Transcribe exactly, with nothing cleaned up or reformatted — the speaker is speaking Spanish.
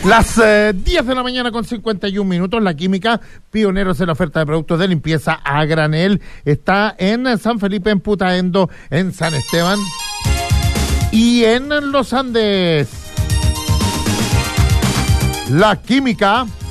Las eh, diez de la mañana con cincuenta y un minutos, La Química, pioneros en la oferta de productos de limpieza a granel, está en San Felipe, en Putaendo, en San Esteban y en Los Andes. La Química